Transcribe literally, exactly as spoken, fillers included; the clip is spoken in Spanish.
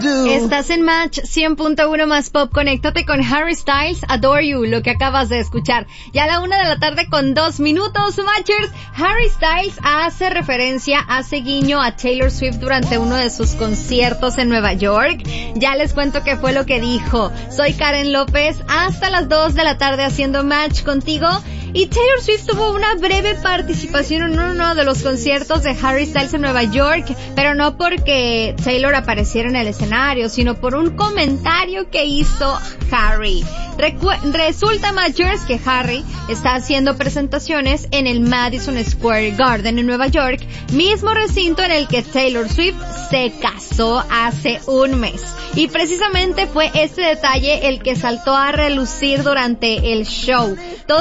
Estás en Match cien punto uno más Pop. Conéctate con Harry Styles, Adore You, lo que acabas de escuchar. Ya a la una de la tarde con dos minutos, Matchers. Harry Styles hace referencia, hace guiño a Taylor Swift durante uno de sus conciertos en Nueva York. Ya les cuento qué fue lo que dijo. Soy Karen López, hasta las dos de la tarde haciendo Match contigo. Y Taylor Swift tuvo una breve participación en uno de los conciertos de Harry Styles en Nueva York, pero no porque Taylor apareciera en el escenario, sino por un comentario que hizo Harry. Recu- resulta, Matchers, que Harry está haciendo presentaciones en el Madison Square Garden en Nueva York, mismo recinto en el que Taylor Swift se casó hace un mes. Y precisamente fue este detalle el que saltó a relucir durante el show. Todo